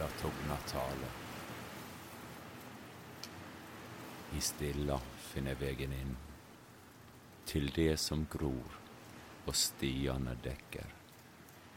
eller tugna tale. I stilla finner vägen inn til det som gror og stiene dekker.